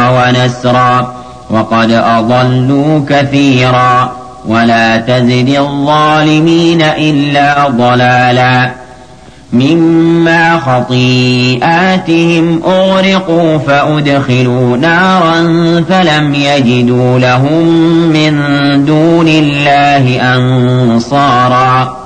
ونسرا وقد أضلوا كثيرا ولا تزد الظالمين إلا ضلالا مما خطيئاتهم أغرقوا فأدخلوا نارا فلم يجدوا لهم من دون الله أنصارا